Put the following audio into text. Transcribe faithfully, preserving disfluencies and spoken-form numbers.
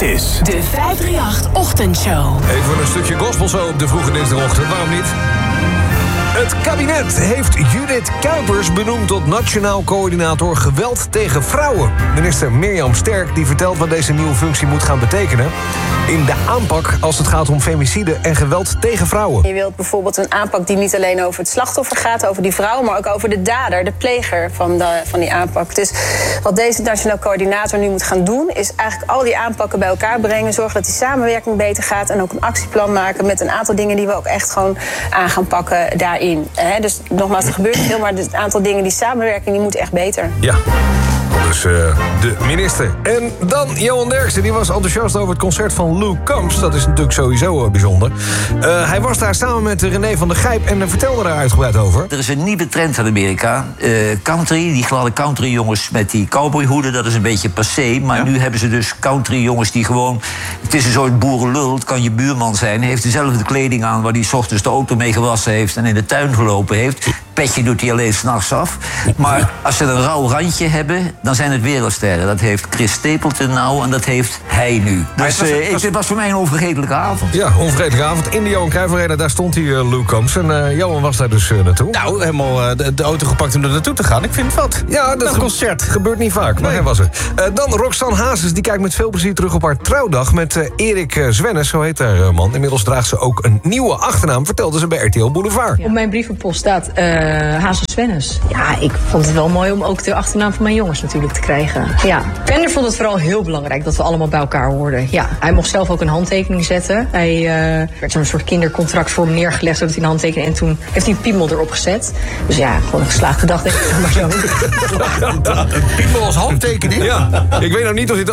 is de vijf drie acht Ochtendshow. Even een stukje gospel zo op de vroege dinsdagochtend, waarom niet? Het kabinet heeft Judith Kuipers benoemd tot Nationaal Coördinator Geweld tegen Vrouwen. Minister Mirjam Sterk die vertelt wat deze nieuwe functie moet gaan betekenen in de aanpak als het gaat om femicide en geweld tegen vrouwen. Je wilt bijvoorbeeld een aanpak die niet alleen over het slachtoffer gaat, over die vrouw, maar ook over de dader, de pleger van, de, van die aanpak. Dus wat deze Nationaal Coördinator nu moet gaan doen, is eigenlijk al die aanpakken bij elkaar brengen, zorgen dat die samenwerking beter gaat en ook een actieplan maken met een aantal dingen die we ook echt gewoon aan gaan pakken daarin. He, dus nogmaals, er gebeurt veel, maar het aantal dingen, die samenwerking, die moet echt beter. Ja. Dus uh, de minister. En dan Johan Derksen, die was enthousiast over het concert van Luke Combs. Dat is natuurlijk sowieso uh, bijzonder. Uh, hij was daar samen met René van der Gijp en uh, vertelde daar uitgebreid over. Er is een nieuwe trend in Amerika. Uh, country, die gladde country jongens met die cowboyhoeden, dat is een beetje passé. Maar ja? Nu hebben ze dus country jongens die gewoon... Het is een soort boerenlul, het kan je buurman zijn. Hij heeft dezelfde kleding aan waar hij 's ochtends de auto mee gewassen heeft en in de tuin gelopen heeft. Petje doet hij alleen 's nachts af. Maar als ze een rauw randje hebben, dan zijn het wereldsterren. Dat heeft Chris Stapleton nou en dat heeft hij nu. Dus het was, uh, was... het was voor mij een onvergetelijke avond. Ja, onvergetelijke avond. In de Johan Cruijff Arena, daar stond hij, uh, Luke Combs. En uh, Johan was daar dus uh, naartoe. Nou, helemaal uh, de, de auto gepakt om er naartoe te gaan. Ik vind het wat. Ja, dat een concert. Gebeurt niet vaak, maar nee. Hij was er. Uh, dan Roxanne Hazes, die kijkt met veel plezier terug op haar trouwdag met uh, Erik uh, Zwennes, zo heet haar uh, man. Inmiddels draagt ze ook een nieuwe achternaam, vertelde ze bij R T L Boulevard. Ja. Op mijn brievenpost staat uh, Hazes Zwennes. Ja, ik vond het wel mooi om ook de achternaam van mijn jongens natuurlijk te krijgen. Ja, Pender vond het vooral heel belangrijk dat we allemaal bij elkaar hoorden. Ja, hij mocht zelf ook een handtekening zetten. Hij uh, werd zo'n soort kindercontract voor hem neergelegd zodat hij een handtekening en toen heeft hij een piemel erop gezet. Dus ja, gewoon een geslaagde dag denk ik. Maar zo. Een piemel als handtekening? Ja, ik weet nou niet of dit